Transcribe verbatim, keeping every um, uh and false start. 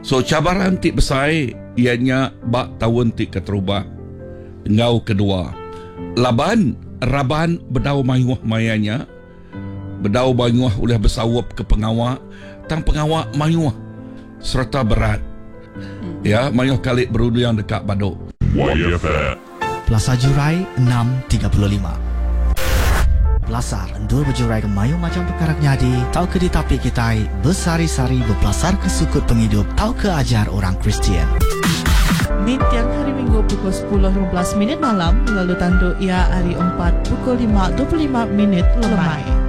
So cabaran ti besai ianya bak tahun ti keterubah. Ngau kedua. Laban raban bedau mayuah mayanya. Bedau mayuah oleh bersawap ke pengawak. Tang pengawak mayuah serta berat. Ya, mayuah kalik berudu yang dekat baduk. Plaza Jurai enam tiga puluh lima. Pelasar endur berjurai ke mayu macam perkara nyadi. Tau ke di tapi kita bersari-sari berpelasar ke sukut penghidup. Tau ke ajar orang Kristian. Di tiang hari Minggu pukul sepuluh lima belas minit malam, lalu tanduk ia hari empat pukul lima dua puluh lima minit lemai.